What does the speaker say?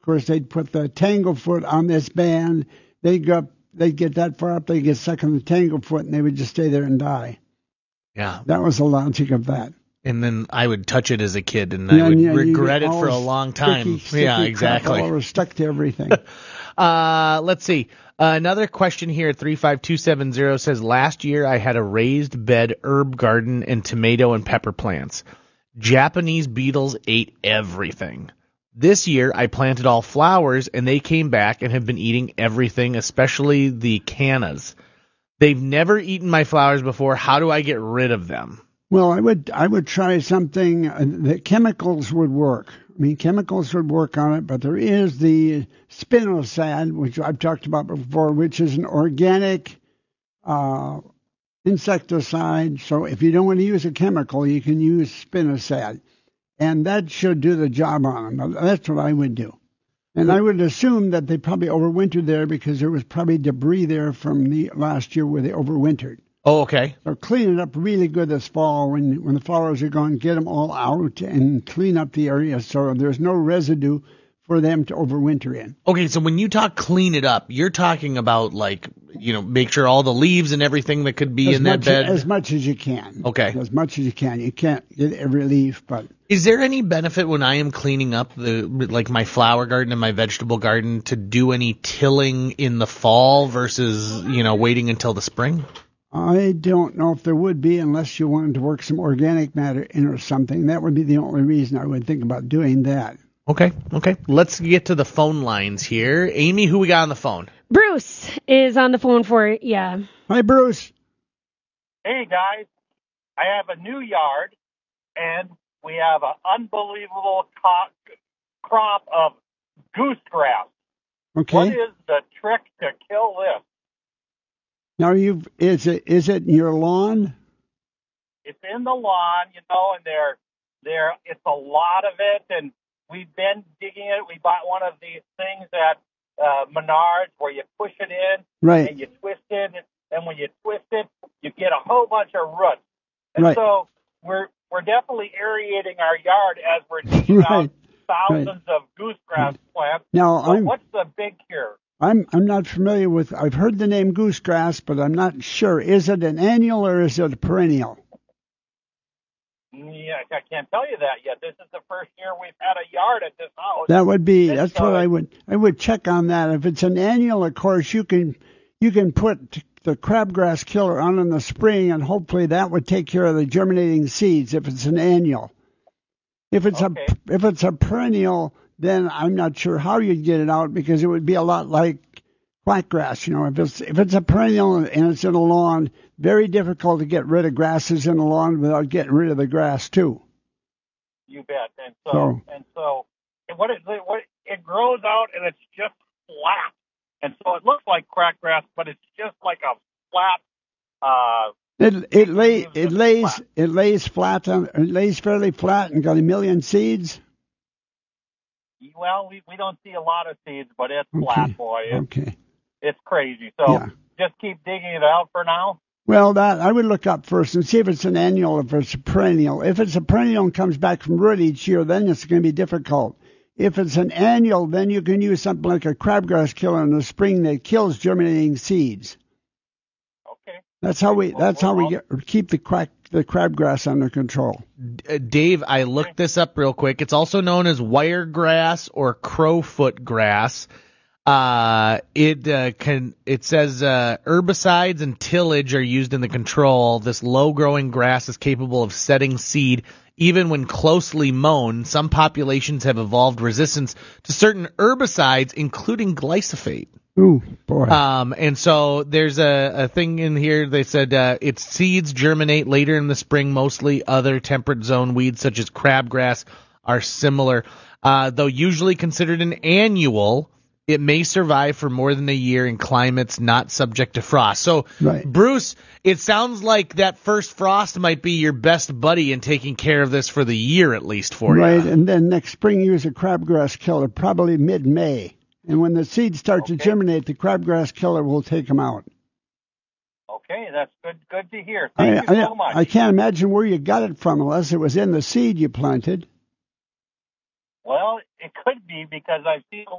course, they'd put the tanglefoot on this band. They'd get that far up, they'd get stuck on the tanglefoot, and they would just stay there and die. Yeah. That was the logic of that. And then I would touch it as a kid, and I would regret it for a long time. Sticky exactly. All over stuck to everything. Let's see. Another question here at 35270 says, last year I had a raised bed herb garden and tomato and pepper plants. Japanese beetles ate everything. This year I planted all flowers, and they came back and have been eating everything, especially the cannas. They've never eaten my flowers before. How do I get rid of them? Well, I would try something that chemicals would work. I mean, chemicals would work on it, but there is the spinosad, which I've talked about before, which is an organic insecticide. So if you don't want to use a chemical, you can use spinosad, and that should do the job on them. That's what I would do. And I would assume that they probably overwintered there because there was probably debris there from the last year where they overwintered. Oh, okay. So clean it up really good this fall when the flowers are gone. Get them all out and clean up the area so there's no residue for them to overwinter in. Okay, so when you talk clean it up, you're talking about make sure all the leaves and everything that could be in that bed? As much as you can. Okay. As much as you can. You can't get every leaf, but... Is there any benefit when I am cleaning up my flower garden and my vegetable garden to do any tilling in the fall versus, waiting until the spring? I don't know if there would be unless you wanted to work some organic matter in or something. That would be the only reason I would think about doing that. Okay. Let's get to the phone lines here. Amy, who we got on the phone? Bruce is on the phone for you. Hi, Bruce. Hey, guys. I have a new yard, and we have an unbelievable crop of goosegrass. Okay. What is the trick to kill this? Now, is it in your lawn? It's in the lawn, and it's a lot of it, and we've been digging it. We bought one of these things at Menards where you push it in, right, and you twist it, and when you twist it, you get a whole bunch of roots. And right. So we're definitely aerating our yard as we're digging out thousands of goosegrass plants. Now, so what's the big cure? I'm not familiar with. I've heard the name goosegrass, but I'm not sure. Is it an annual or is it a perennial? Yeah, I can't tell you that yet. This is the first year we've had a yard at this house. That would be. That's what I would check on that. If it's an annual, of course, you can put the crabgrass killer on in the spring, and hopefully that would take care of the germinating seeds. If it's an annual, if it's a perennial, then I'm not sure how you'd get it out because it would be a lot like quackgrass. If it's a perennial and it's in a lawn, very difficult to get rid of grasses in the lawn without getting rid of the grass too. You bet. And so what it grows out and it's just flat, and so it looks like crackgrass, but it's just like a flat. It lays fairly flat and got a million seeds. Well, we don't see a lot of seeds, but it's flat, boy. It's crazy. So just keep digging it out for now. Well, that I would look up first and see if it's an annual or if it's a perennial. If it's a perennial and comes back from root each year, then it's going to be difficult. If it's an annual, then you can use something like a crabgrass killer in the spring that kills germinating seeds. Okay. That's how we keep the crabgrass under control. Dave, I looked this up real quick. It's also known as wiregrass or crowfoot grass. It says herbicides and tillage are used in the control. This low-growing grass is capable of setting seed even when closely mown. Some populations have evolved resistance to certain herbicides, including glyphosate. Ooh, boy. And so there's a thing in here. They said its seeds germinate later in the spring. Mostly other temperate zone weeds such as crabgrass are similar. Though usually considered an annual, it may survive for more than a year in climates not subject to frost. So, right. Bruce, it sounds like that first frost might be your best buddy in taking care of this for the year at least for you. Right, and then next spring use a crabgrass killer, probably mid-May. And when the seeds start to germinate, the crabgrass killer will take them out. Okay, that's good to hear. Thank you so much. I can't imagine where you got it from unless it was in the seed you planted. Well, it could be because I've seen